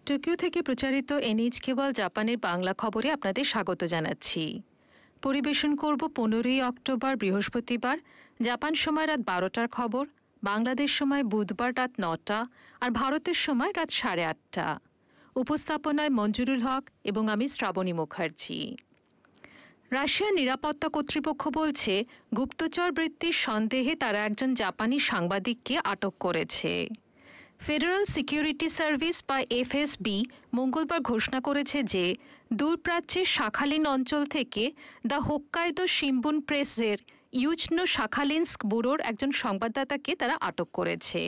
Tokyo থেকে প্রচারিত NHK world জাপানের বাংলা খবরে আপনাদের স্বাগত জানাচ্ছি। পরিবেশন করব 15ই অক্টোবর বৃহস্পতিবার জাপান সময় রাত 12টার খবর, বাংলাদেশ সময় বুধবার রাত 9টা আর ভারতের সময় রাত 8:30। উপস্থাপনায় মঞ্জুরুল হক এবং আমি শ্রাবণী মুখার্জি। রাশিয়ার নিরাপত্তা কর্তৃপক্ষ বলছে গুপ্তচর বৃত্তির সন্দেহে তারা একজন জাপানি সাংবাদিককে আটক করেছে। ফেডারেল সিকিউরিটি সার্ভিস বা এফএসবি মঙ্গলবার ঘোষণা করেছে যে দূরপ্রাচ্যের শাখালিন অঞ্চল থেকে দ্য হোক্কাইদো শিম্বুন প্রেসের ইউজনো শাখালিনস্ক ব্যুরোর একজন সংবাদদাতাকে তারা আটক করেছে।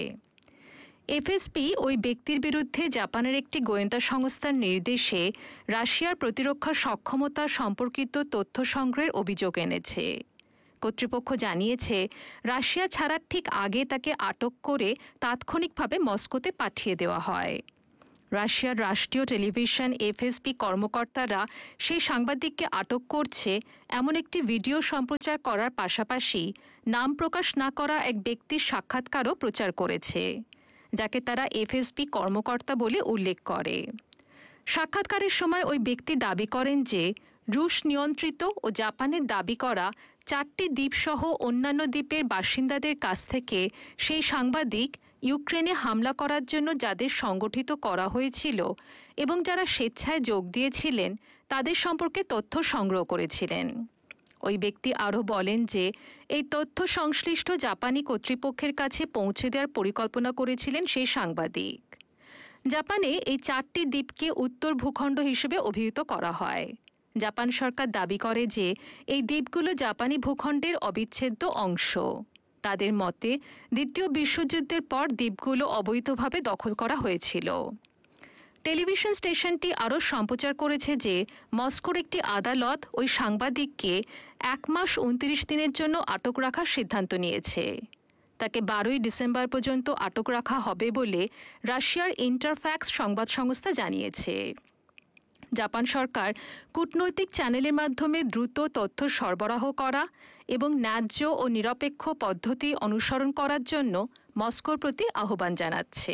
এফএসবি ওই ব্যক্তির বিরুদ্ধে জাপানের একটি গোয়েন্দা সংস্থার নির্দেশে রাশিয়ার প্রতিরক্ষা সক্ষমতা সম্পর্কিত তথ্য সংগ্রহের অভিযোগ এনেছে। কর্তৃপক্ষ জানিয়েছে রাশিয়া ছাড়ার ঠিক আগে তাকে আটক করে তাৎক্ষণিকভাবে মস্কোতে পাঠিয়ে দেওয়া হয়। রাশিয়ার রাষ্ট্রীয় টেলিভিশন এফএসবি কর্মকর্তারা সেই সাংবাদিককে আটক করছে এমন একটি ভিডিও সম্প্রচার করার পাশাপাশি নাম প্রকাশ না করা এক ব্যক্তির সাক্ষাৎকারও প্রচার করেছে, যাকে তারা এফএসবি কর্মকর্তা বলে উল্লেখ করে। সাক্ষাৎকারের সময় ওই ব্যক্তি দাবি করেন যে রুশ নিয়ন্ত্রিত ও জাপানের দাবি করা 4টি দ্বীপ সহ অন্যান্য দ্বীপের বাসিন্দাদের কাছ থেকে সেই সাংবাদিক ইউক্রেনে হামলা করার জন্য যাদের সংগঠিত করা হয়েছিল এবং যারা স্বেচ্ছায় যোগ দিয়েছিলেন তাদের সম্পর্কে তথ্য সংগ্রহ করেছিলেন। ওই ব্যক্তি আরও বলেন যে এই তথ্য সংশ্লিষ্ট জাপানি কর্তৃপক্ষের কাছে পৌঁছে দেওয়ার পরিকল্পনা করেছিলেন সেই সাংবাদিক। জাপানে এই 4টি দ্বীপকে উত্তর ভূখণ্ড হিসেবে অভিহিত করা হয়। জাপান সরকার দাবি করে যে এই দ্বীপগুলো জাপানি ভূখণ্ডের অবিচ্ছেদ্য অংশ। তাদের মতে দ্বিতীয় বিশ্বযুদ্ধের পর দ্বীপগুলো অবৈধভাবে দখল করা হয়েছিল। টেলিভিশন স্টেশনটি আরও সম্প্রচার করেছে যে মস্কোর একটি আদালত ওই সাংবাদিককে 1 মাস 29 দিনের জন্য আটক রাখার সিদ্ধান্ত নিয়েছে। তাকে 12ই ডিসেম্বর পর্যন্ত আটক রাখা হবে বলে রাশিয়ার ইন্টারফ্যাক্স সংবাদ সংস্থা জানিয়েছে। জাপান সরকার কূটনৈতিক চ্যানেলের মাধ্যমে দ্রুত তথ্য সরবরাহ করা এবং ন্যায্য ও নিরপেক্ষ পদ্ধতি অনুসরণ করার জন্য মস্কোর প্রতি আহ্বান জানাচ্ছে।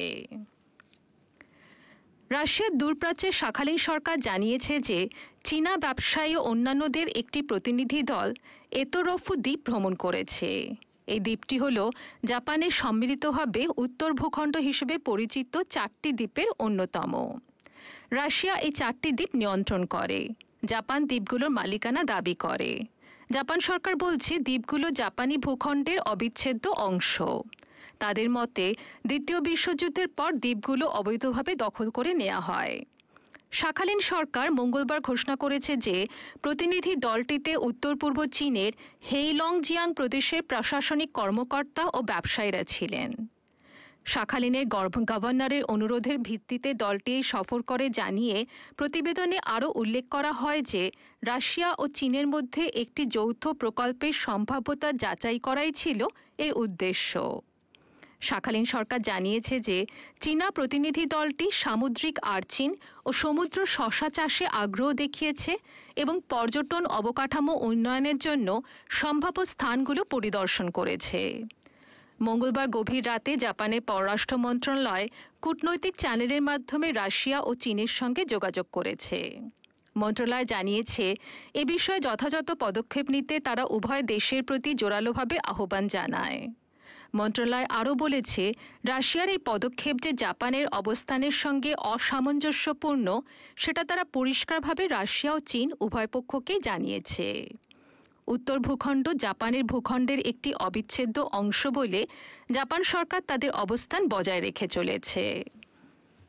রাশিয়ার দূরপ্রাচ্যের শাখালিন সরকার জানিয়েছে যে চীনা ব্যবসায়ী ও অন্যান্যদের একটি প্রতিনিধি দল এতোরফু দ্বীপ ভ্রমণ করেছে। এই দ্বীপটি হল জাপানের সম্মিলিতভাবে উত্তর ভূখণ্ড হিসেবে পরিচিত 4টি দ্বীপের অন্যতম। রাশিয়া এই 4টি দ্বীপ নিয়ন্ত্রণ করে। জাপান দ্বীপগুলোর মালিকানা দাবি করে। জাপান সরকার বলছে দ্বীপগুলো জাপানি ভূখণ্ডের অবিচ্ছেদ্য অংশ। তাদের মতে দ্বিতীয় বিশ্বযুদ্ধের পর দ্বীপগুলো অবৈধভাবে দখল করে নেওয়া হয়। শাখালিন সরকার মঙ্গলবার ঘোষণা করেছে যে প্রতিনিধি দলটিতে উত্তর পূর্ব চীনের হেইলংজিয়াং প্রদেশের প্রশাসনিক কর্মকর্তা ও ব্যবসায়ীরা ছিলেন। শাখালিনের গভর্নরের অনুরোধের ভিত্তিতে দলটি সফর করে জানিয়ে প্রতিবেদনে আরও উল্লেখ করা হয় যে রাশিয়া ও চীনের মধ্যে একটি যৌথ প্রকল্পের সম্ভাব্যতা যাচাই করাই ছিল এর উদ্দেশ্য। শাখালিন সরকার জানিয়েছে যে চীনা প্রতিনিধি দলটি সামুদ্রিক আর্চিন ও সমুদ্র শসা চাষে আগ্রহ দেখিয়েছে এবং পর্যটন অবকাঠামো উন্নয়নের জন্য সম্ভাব্য স্থানগুলো পরিদর্শন করেছে। মঙ্গলবার গভীর রাতে জাপানের পররাষ্ট্র মন্ত্রণালয় কূটনৈতিক চ্যানেলের মাধ্যমে রাশিয়া ও চীনের সঙ্গে যোগাযোগ করেছে। মন্ত্রণালয় জানিয়েছে এ বিষয়ে যথাযথ পদক্ষেপ নিতে তারা উভয় দেশের প্রতি জোরালোভাবে আহ্বান জানায়। মন্ত্রণালয় আরও বলেছে রাশিয়ার এই পদক্ষেপ যে জাপানের অবস্থানের সঙ্গে অসামঞ্জস্যপূর্ণ সেটা তারা পরিষ্কারভাবে রাশিয়া ও চীন উভয় পক্ষকে জানিয়েছে। উত্তর ভূখণ্ড জাপানের ভূখণ্ডের একটি অবিচ্ছেদ্য অংশ বলে জাপান সরকার তাদের অবস্থান বজায় রেখে চলেছে।